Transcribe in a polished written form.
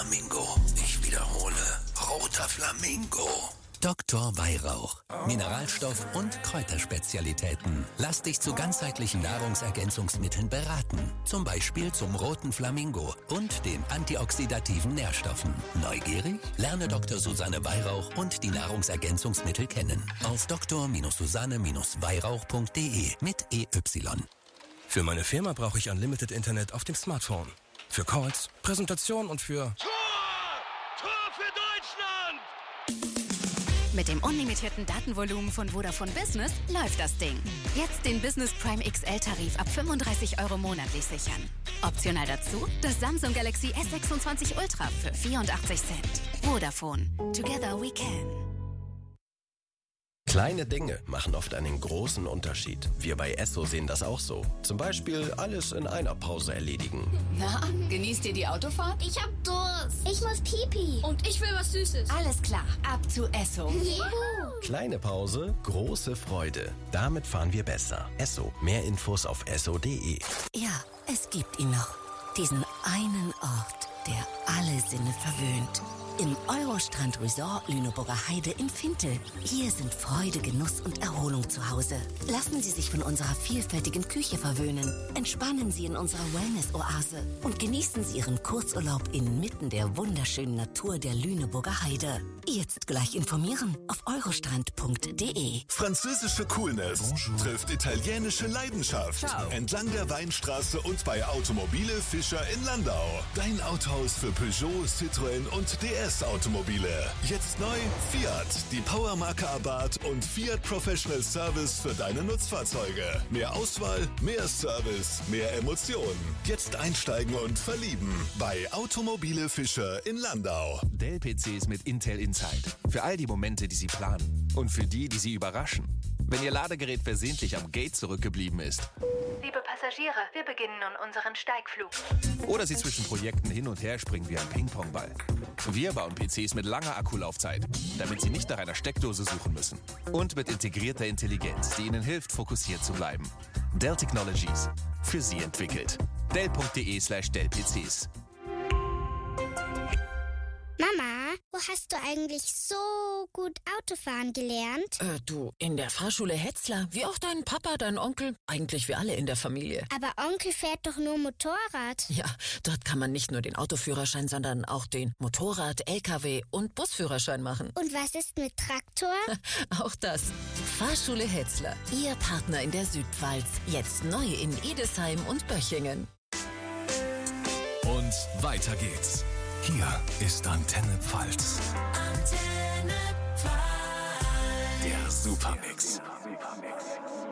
Flamingo. Ich wiederhole, roter Flamingo. Dr. Weihrauch. Mineralstoff- und Kräuterspezialitäten. Lass dich zu ganzheitlichen Nahrungsergänzungsmitteln beraten. Zum Beispiel zum roten Flamingo und den antioxidativen Nährstoffen. Neugierig? Lerne Dr. Susanne Weihrauch und die Nahrungsergänzungsmittel kennen. Auf dr-susanne-weihrauch.de mit EY. Für meine Firma brauche ich Unlimited Internet auf dem Smartphone. Für Calls, Präsentation und für... Tor! Tor für Deutschland! Mit dem unlimitierten Datenvolumen von Vodafone Business läuft das Ding. Jetzt den Business Prime XL-Tarif ab 35 € monatlich sichern. Optional dazu das Samsung Galaxy S26 Ultra für 84 Cent. Vodafone. Together we can. Kleine Dinge machen oft einen großen Unterschied. Wir bei Esso sehen das auch so. Zum Beispiel alles in einer Pause erledigen. Na, genießt ihr die Autofahrt? Ich hab Durst. Ich muss Pipi. Und ich will was Süßes. Alles klar, ab zu Esso. Juhu. Kleine Pause, große Freude. Damit fahren wir besser. Esso. Mehr Infos auf esso.de. Ja, es gibt ihn noch. Diesen einen Ort, der alle Sinne verwöhnt. Im Eurostrand Resort Lüneburger Heide in Fintel. Hier sind Freude, Genuss und Erholung zu Hause. Lassen Sie sich von unserer vielfältigen Küche verwöhnen. Entspannen Sie in unserer Wellness-Oase und genießen Sie Ihren Kurzurlaub inmitten der wunderschönen Natur der Lüneburger Heide. Jetzt gleich informieren auf eurostrand.de. Französische Coolness trifft italienische Leidenschaft. Ciao. Entlang der Weinstraße und bei Automobile Fischer in Landau. Dein Autohaus für Peugeot, Citroën und DS-Automobile. Jetzt neu Fiat, die Powermarke Abarth und Fiat Professional Service für deine Nutzfahrzeuge. Mehr Auswahl, mehr Service, mehr Emotionen. Jetzt einsteigen und verlieben bei Automobile Fischer in Landau. Dell-PCs mit Intel Inside. Für all die Momente, die Sie planen. Und für die, die Sie überraschen. Wenn Ihr Ladegerät versehentlich am Gate zurückgeblieben ist. Liebe Passagiere, wir beginnen nun unseren Steigflug. Oder Sie zwischen Projekten hin und her springen wie ein Ping-Pong-Ball. Wir bauen PCs mit langer Akkulaufzeit, damit Sie nicht nach einer Steckdose suchen müssen. Und mit integrierter Intelligenz, die Ihnen hilft, fokussiert zu bleiben. Dell Technologies. Für Sie entwickelt. Dell.de/Dell-PCs. Mama, wo hast du eigentlich so gut Autofahren gelernt? Du, in der Fahrschule Hetzler, wie auch dein Papa, dein Onkel, eigentlich wir alle in der Familie. Aber Onkel fährt doch nur Motorrad. Ja, dort kann man nicht nur den Autoführerschein, sondern auch den Motorrad-, LKW- und Busführerschein machen. Und was ist mit Traktor? Auch das. Fahrschule Hetzler, Ihr Partner in der Südpfalz. Jetzt neu in Idesheim und Böchingen. Und weiter geht's. Hier ist Antenne Pfalz. Antenne Pfalz. Der Supermix.